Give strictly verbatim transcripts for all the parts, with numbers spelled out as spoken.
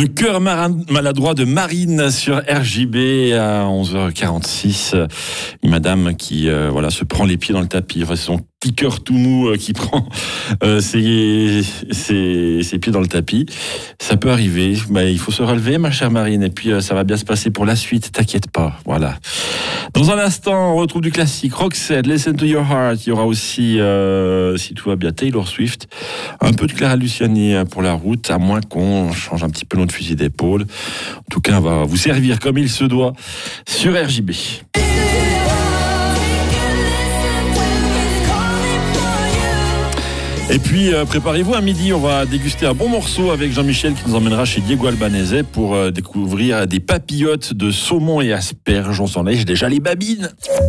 Le cœur maladroit de Marine sur R J B à onze heures quarante-six. Une madame qui euh, voilà, se prend les pieds dans le tapis. Enfin, c'est son petit cœur tout mou euh, qui prend euh, ses, ses, ses pieds dans le tapis. Ça peut arriver. Bah, il faut se relever, ma chère Marine. Et puis, euh, ça va bien se passer pour la suite. T'inquiète pas. Voilà. Dans un instant, on retrouve du classique. Roxette, Listen to Your Heart. Il y aura aussi, euh, si tout va bien, Taylor Swift. Un peu de Clara Luciani pour la route, à moins qu'on change un petit peu notre fusil d'épaule. En tout cas, on va vous servir comme il se doit sur R J B. Et puis, euh, préparez-vous, à midi, on va déguster un bon morceau avec Jean-Michel qui nous emmènera chez Diego Albanese pour euh, découvrir des papillotes de saumon et asperges. On s'en lèche déjà les babines.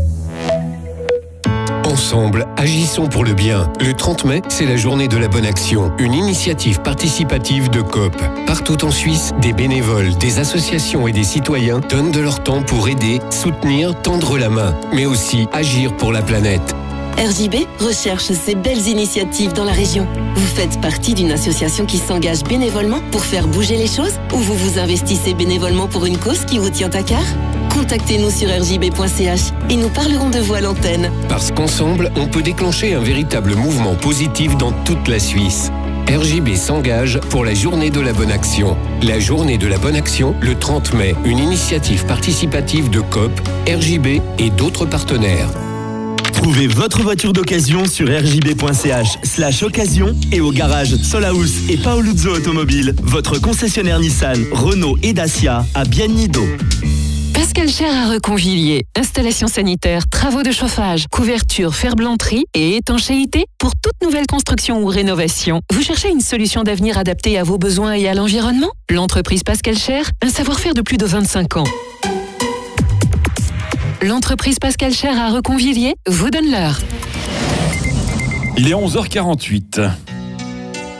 Ensemble, agissons pour le bien. Le trente mai, c'est la journée de la bonne action, une initiative participative de Coop. Partout en Suisse, des bénévoles, des associations et des citoyens donnent de leur temps pour aider, soutenir, tendre la main, mais aussi agir pour la planète. R J B recherche ces belles initiatives dans la région. Vous faites partie d'une association qui s'engage bénévolement pour faire bouger les choses ou vous vous investissez bénévolement pour une cause qui vous tient à cœur? Contactez-nous sur r j b point c h et nous parlerons de vous à l'antenne. Parce qu'ensemble, on peut déclencher un véritable mouvement positif dans toute la Suisse. R J B s'engage pour la journée de la bonne action. La journée de la bonne action, le trente mai, une initiative participative de Coop, R J B et d'autres partenaires. Trouvez votre voiture d'occasion sur r j b point c h slash occasion et au garage Solaus et Paoluzzo Automobile, votre concessionnaire Nissan, Renault et Dacia à Biennido. Pascal Cher à Reconvilier. Installation sanitaire, travaux de chauffage, couverture, ferblanterie et étanchéité pour toute nouvelle construction ou rénovation. Vous cherchez une solution d'avenir adaptée à vos besoins et à l'environnement? L'entreprise Pascal Cher, un savoir-faire de plus de vingt-cinq ans. L'entreprise Pascal Cher à Reconvilier vous donne l'heure. Il est onze heures quarante-huit.